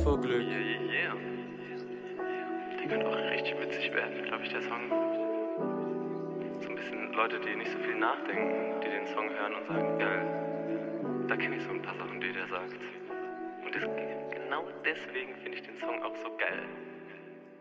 vor Glück. Yeah, yeah, yeah. Die könnte auch richtig witzig werden, glaube ich, der Song. So ein bisschen Leute, die nicht so viel nachdenken, die den Song hören und sagen, geil, da kenne ich so ein paar Sachen, die der sagt. Und genau deswegen finde ich den Song auch so geil.